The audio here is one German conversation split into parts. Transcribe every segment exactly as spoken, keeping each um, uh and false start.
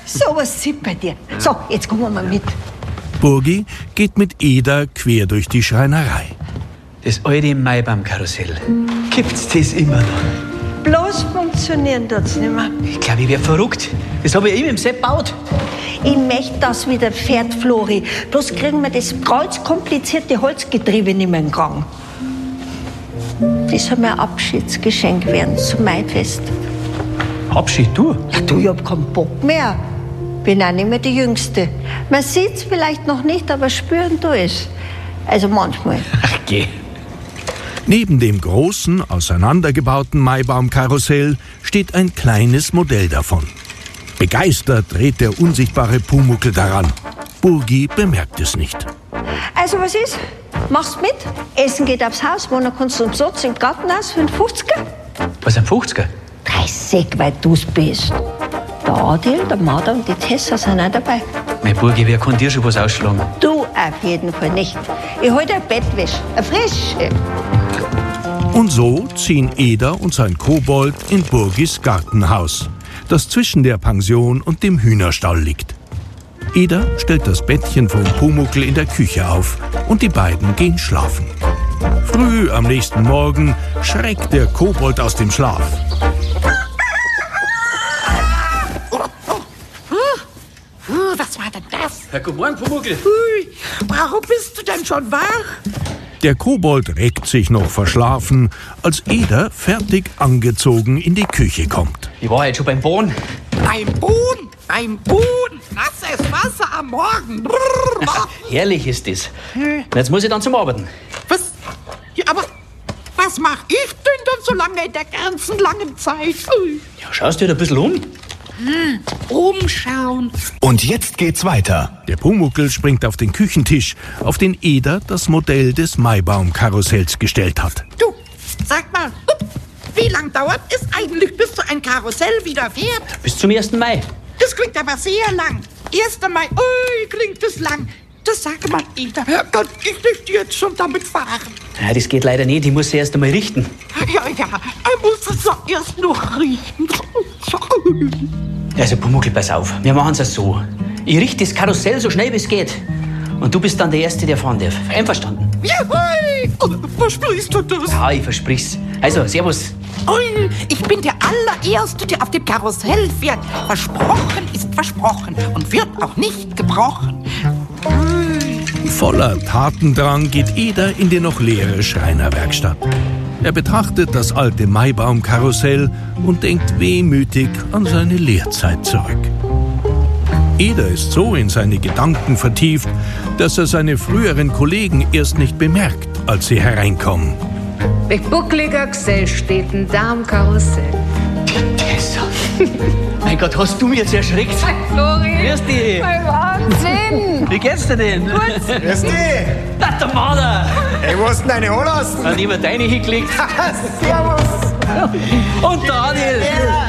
sowas sieht bei dir. So, jetzt kommen wir mal mit. Burgi geht mit Eda quer durch die Schreinerei. Das alte Maibaumkarussell. Gibt's das immer noch? Bloß funktionieren tut's nicht mehr. Ich glaube, ich wär verrückt. Das habe ich immer im Sepp gebaut. Ich möchte das wieder fährt, Flori. Bloß kriegen wir das kreuzkomplizierte Holzgetriebe nicht mehr in Gang. Das soll mir ein Abschiedsgeschenk werden zum Maifest. Abschied, du? Ja, du, ich hab keinen Bock mehr. Bin auch nicht mehr die Jüngste. Man sieht's vielleicht noch nicht, aber spüren tu es. Also manchmal. Ach, geh. Neben dem großen, auseinandergebauten Maibaumkarussell steht ein kleines Modell davon. Begeistert dreht der unsichtbare Pumuckl daran. Burgi bemerkt es nicht. Also was ist? Machst mit? Essen geht aufs Haus, wohnen kannst du umsonst im Gartenhaus für einen fünfziger. Was, ein fünfziger? dreißig, weil du's bist. Der Adil, der Marder und die Tessa sind auch dabei. Mein Burgi, wer kann dir schon was ausschlagen? Du auf jeden Fall nicht. Ich hol dir Bettwäsche, eine frische. Und so ziehen Eda und sein Kobold in Burgis Gartenhaus, das zwischen der Pension und dem Hühnerstall liegt. Eda stellt das Bettchen vom Pumuckl in der Küche auf und die beiden gehen schlafen. Früh am nächsten Morgen schreckt der Kobold aus dem Schlaf. Was war denn das? Ja, guten Morgen, Pumuckl. Ui, warum bist du denn schon wach? Der Kobold reckt sich noch verschlafen, als Eda fertig angezogen in die Küche kommt. Ich war heute schon beim Bohnen. Beim Bohnen, beim Bohnen. Nasses Wasser am Morgen. Brrr. Herrlich ist das. Jetzt muss ich dann zum Arbeiten. Was? Ja, aber was mach ich denn dann so lange in der ganzen langen Zeit? Ui. Ja, schaust du dir ein bisschen um? Hm, umschauen. Und jetzt geht's weiter. Der Pumuckl springt auf den Küchentisch, auf den Eda das Modell des Maibaumkarussells gestellt hat. Du, sag mal, wie lang dauert es eigentlich, bis so ein Karussell wieder fährt? Bis zum ersten Mai. Das klingt aber sehr lang. erster Mai, ui, klingt das lang. Das sag mal, Ida, kann ich nicht jetzt schon damit fahren? Ja, das geht leider nicht. Ich muss sie erst einmal richten. Ja, ja, ich muss es doch erst noch riechen. Also, Pumuckl, pass auf. Wir machen es so. Ich richte das Karussell so schnell wie es geht. Und du bist dann der Erste, der fahren darf. Einverstanden? Juhui! Versprichst du das? Ja, ich versprich's. Also, servus. Ui, ich bin der allererste, der auf dem Karussell fährt. Versprochen ist versprochen und wird auch nicht gebrochen. Voller Tatendrang geht Eda in die noch leere Schreinerwerkstatt. Er betrachtet das alte Maibaumkarussell und denkt wehmütig an seine Lehrzeit zurück. Eda ist so in seine Gedanken vertieft, dass er seine früheren Kollegen erst nicht bemerkt, als sie hereinkommen. Mit buckliger Gesell steht ein da am Karussell. Tessa. Mein Gott, hast du mich jetzt erschreckt? Hi, Flori. Grüß dich. Mein Wahnsinn. Wie geht's dir denn? Gut. Grüß dich! Da, der Marder. Ey, wo hast denn deine anlassen? Dann lieber deine hingelegt. Servus! Und der Adil.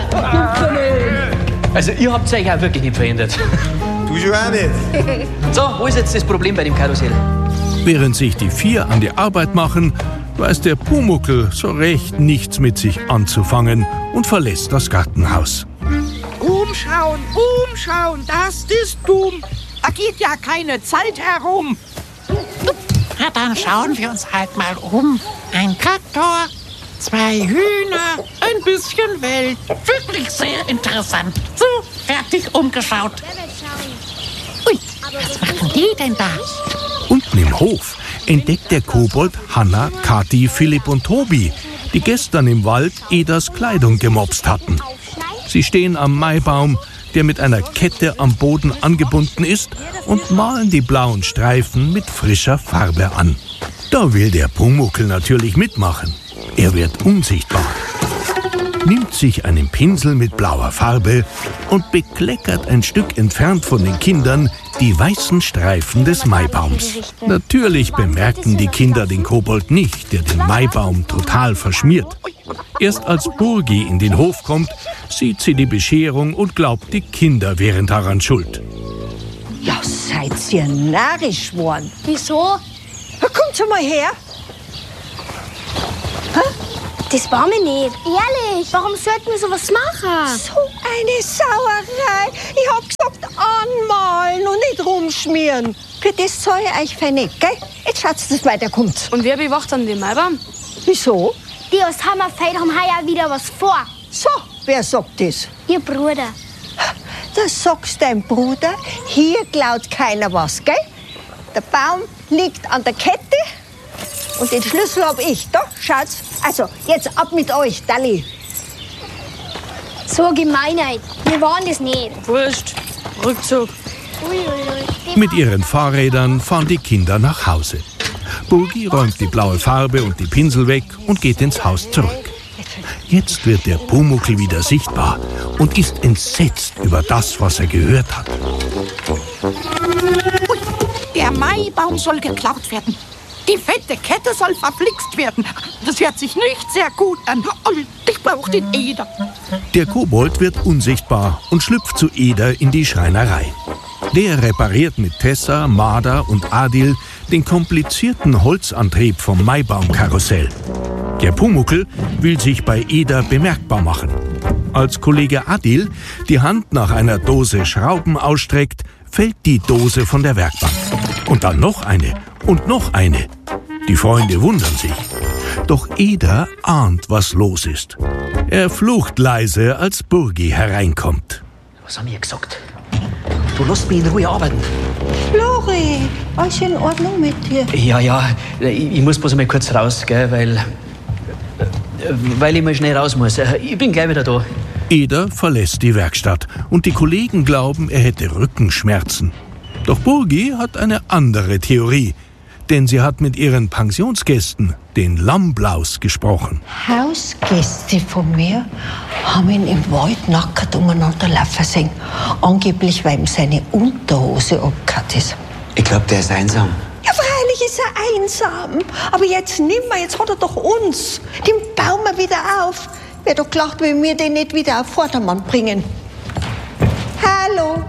Also, ihr habt euch auch wirklich nicht verändert. Du schon auch nicht. So, wo ist jetzt das Problem bei dem Karussell? Während sich die vier an die Arbeit machen, weiß der Pumuckl so recht nichts mit sich anzufangen und verlässt das Gartenhaus. Umschauen, umschauen, das ist dumm. Da geht ja keine Zeit herum. Na, dann schauen wir uns halt mal um. Ein Traktor, zwei Hühner, ein bisschen Welt. Wirklich sehr interessant. So, fertig umgeschaut. Ui, was machen die denn da? Unten im Hof entdeckt der Kobold Hanna, Kathi, Philipp und Tobi, die gestern im Wald Edas Kleidung gemopst hatten. Sie stehen am Maibaum, der mit einer Kette am Boden angebunden ist, und malen die blauen Streifen mit frischer Farbe an. Da will der Pumuckl natürlich mitmachen. Er wird unsichtbar, nimmt sich einen Pinsel mit blauer Farbe und bekleckert ein Stück entfernt von den Kindern die weißen Streifen des Maibaums. Natürlich bemerken die Kinder den Kobold nicht, der den Maibaum total verschmiert. Erst als Burgi in den Hof kommt, sieht sie die Bescherung und glaubt, die Kinder wären daran schuld. Ja, seid ihr narrisch geworden. Wieso? Na, kommt mal her. Das war mir nicht. Ehrlich, warum sollten wir sowas machen? So eine Sauerei. Ich hab gesagt, schmieren. Für das zahle ich euch fein nicht, gell? Jetzt schaut's, dass weiterkommt. Und wer bewacht dann den Maibaum? Wieso? Die aus Hammerfeld haben heuer wieder was vor. So, wer sagt das? Ihr Bruder. Das sagst dein Bruder. Hier klaut keiner was, gell? Der Baum liegt an der Kette und den Schlüssel hab ich. Da, schaut's. Also, jetzt ab mit euch, Dalli. So Gemeinheit. Wir waren das nicht. Wurscht. Rückzug. Uiuiui. Mit ihren Fahrrädern fahren die Kinder nach Hause. Burgi räumt die blaue Farbe und die Pinsel weg und geht ins Haus zurück. Jetzt wird der Pumuckl wieder sichtbar und ist entsetzt über das, was er gehört hat. Ui, der Maibaum soll geklaut werden. Die fette Kette soll verflixt werden. Das hört sich nicht sehr gut an. Ich brauche den Eder. Der Kobold wird unsichtbar und schlüpft zu Eder in die Schreinerei. Der repariert mit Tessa, Marder und Adil den komplizierten Holzantrieb vom Maibaumkarussell. Der Pumuckl will sich bei Eder bemerkbar machen. Als Kollege Adil die Hand nach einer Dose Schrauben ausstreckt, fällt die Dose von der Werkbank. Und dann noch eine und noch eine. Die Freunde wundern sich. Doch Eder ahnt, was los ist. Er flucht leise, als Burgi hereinkommt. Was haben wir gesagt? Du lässt mich in Ruhe arbeiten. Flori, alles in Ordnung mit dir? Ja, ja, ich, ich muss bloß mal kurz raus, gell, weil, weil ich mal schnell raus muss. Ich bin gleich wieder da. Eder verlässt die Werkstatt und die Kollegen glauben, er hätte Rückenschmerzen. Doch Burgi hat eine andere Theorie, denn sie hat mit ihren Pensionsgästen, den Lammblaus, gesprochen. Hausgäste von mir haben ihn im Wald nackert umeinander laufen sehen. Angeblich, weil ihm seine Unterhose abgehackt ist. Ich glaube, der ist einsam. Ja, freilich ist er einsam. Aber jetzt nimmer, jetzt hat er doch uns. Den bauen wir wieder auf. Wäre doch gelacht, wenn wir den nicht wieder auf Vordermann bringen. Hallo.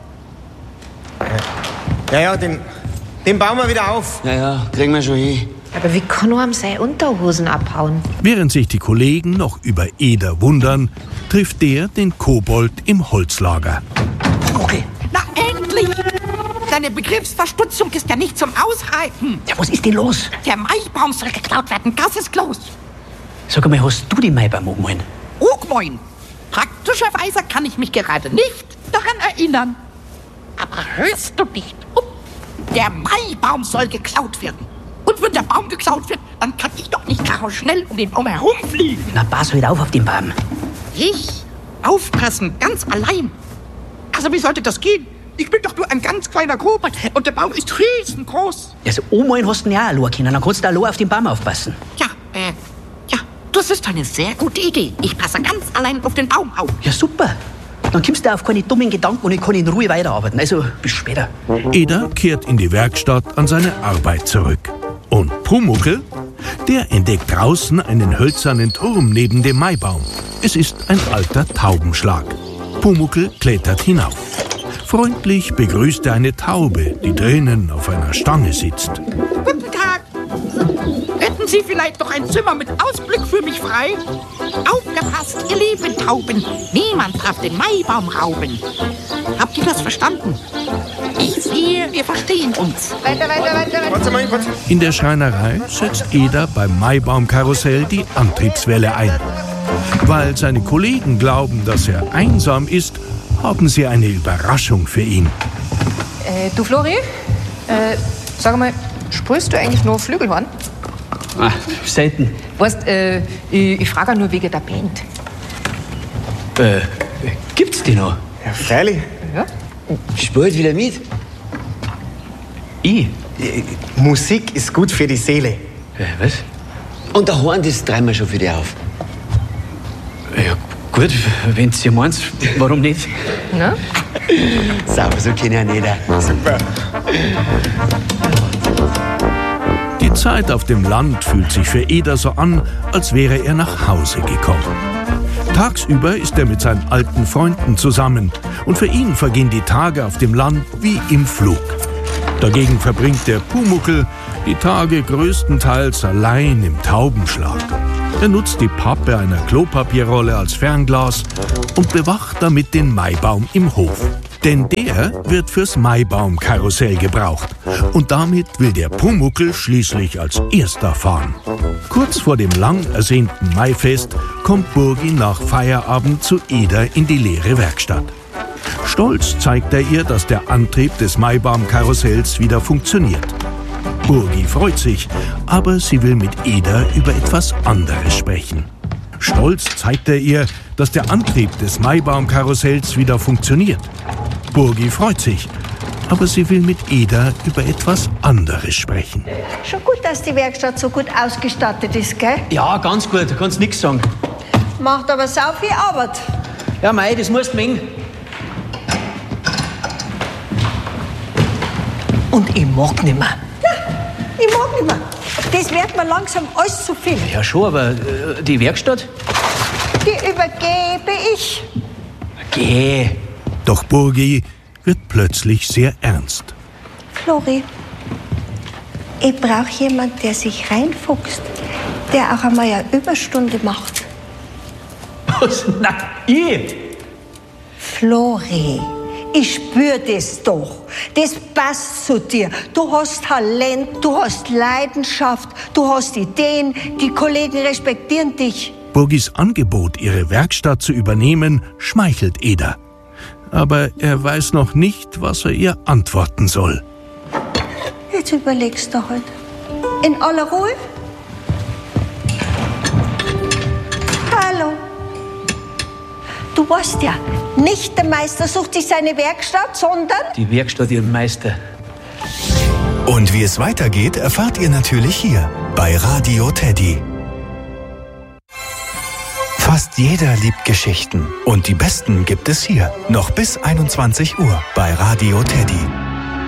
Ja, ja, den, den bauen wir wieder auf. Ja, ja, kriegen wir schon hin. Aber wie kann er ihm seine Unterhosen abhauen? Während sich die Kollegen noch über Eder wundern, trifft der den Kobold im Holzlager. Okay. Na, endlich! Deine Begriffsverstutzung ist ja nicht zum Aushalten. Ja, was ist denn los? Der Maibaum soll geklaut werden. Das ist los. Sag mal, hast du den Maibaum umgeholt? Ogmoin. Praktischerweise kann ich mich gerade nicht daran erinnern. Aber hörst du nicht? Der Maibaum soll geklaut werden. Und wenn der Baum geklaut wird, dann kann ich doch nicht gar schnell um den Baum herumfliegen. Na, pass halt auf auf den Baum. Ich? Aufpassen, ganz allein. Also wie sollte das gehen? Ich bin doch nur ein ganz kleiner Kobold und der Baum ist riesengroß. Ja, so umholen hast du ihn ja auch allein können. Dann kannst du allein auf den Baum aufpassen. Ja, äh, ja, das ist eine sehr gute Idee. Ich passe ganz allein auf den Baum auf. Ja, super. Dann kommst du auf keine dummen Gedanken und ich kann in Ruhe weiterarbeiten. Also, bis später. Eder kehrt in die Werkstatt an seine Arbeit zurück. Und Pumuckl, der entdeckt draußen einen hölzernen Turm neben dem Maibaum. Es ist ein alter Taubenschlag. Pumuckl klettert hinauf. Freundlich begrüßt er eine Taube, die drinnen auf einer Stange sitzt. Guten Tag. Hätten Sie vielleicht noch ein Zimmer mit Ausblick für mich frei? Aufgepasst, ihr lieben Tauben. Niemand darf den Maibaum rauben. Habt ihr das verstanden? Ich sehe, wir verstehen uns. Weiter, weiter, weiter, weiter. Warte mal, warte. In der Schreinerei setzt Eder beim Maibaumkarussell die Antriebswelle ein. Weil seine Kollegen glauben, dass er einsam ist, haben sie eine Überraschung für ihn. Äh, du Flori, äh, sag mal, spielst du eigentlich nur Flügelhorn? Ah, selten. Weißt, äh, ich, ich frage nur wegen der Band. Äh, gibt's die noch? Ja, freilich. Ja? Spielt wieder mit. Ich? Äh, Musik ist gut für die Seele. Äh, was? Und der Horn, das treiben wir schon für dich auf. Ja, gut, wenn ihr meint, warum nicht? Na? Sauber, so kenn ich auch nicht. Super. Die Zeit auf dem Land fühlt sich für Eder so an, als wäre er nach Hause gekommen. Tagsüber ist er mit seinen alten Freunden zusammen und für ihn vergehen die Tage auf dem Land wie im Flug. Dagegen verbringt der Pumuckl die Tage größtenteils allein im Taubenschlag. Er nutzt die Pappe einer Klopapierrolle als Fernglas und bewacht damit den Maibaum im Hof. Denn der wird fürs Maibaumkarussell gebraucht. Und damit will der Pumuckl schließlich als erster fahren. Kurz vor dem lang ersehnten Maifest kommt Burgi nach Feierabend zu Eda in die leere Werkstatt. Stolz zeigt er ihr, dass der Antrieb des Maibaumkarussells wieder funktioniert. Burgi freut sich, aber sie will mit Eda über etwas anderes sprechen. Stolz zeigt er ihr, dass der Antrieb des Maibaumkarussells wieder funktioniert. Burgi freut sich, aber sie will mit Eda über etwas anderes sprechen. Schon gut, dass die Werkstatt so gut ausgestattet ist, gell? Ja, ganz gut, du kannst nichts sagen. Macht aber sau viel Arbeit. Ja, mei, das musst du mengen. Und ich mag nimmer. Ja, ich mag nicht mehr. Das wird mir langsam alles zu viel. Ja, schon, aber äh, die Werkstatt? Die übergebe ich. Geh. Doch Burgi wird plötzlich sehr ernst. Flori, ich brauche jemanden, der sich reinfuchst, der auch einmal eine Überstunde macht. Was? Na, ich? Flori, ich spür das doch. Das passt zu dir. Du hast Talent, du hast Leidenschaft, du hast Ideen, die Kollegen respektieren dich. Burgis Angebot, ihre Werkstatt zu übernehmen, schmeichelt Eda. Aber er weiß noch nicht, was er ihr antworten soll. Jetzt überlegst du halt. In aller Ruhe? Hallo. Du weißt ja, nicht der Meister sucht sich seine Werkstatt, sondern... Die Werkstatt ihren Meister. Und wie es weitergeht, erfahrt ihr natürlich hier bei Radio Teddy. Fast jeder liebt Geschichten und die besten gibt es hier. Noch bis einundzwanzig Uhr bei Radio Teddy.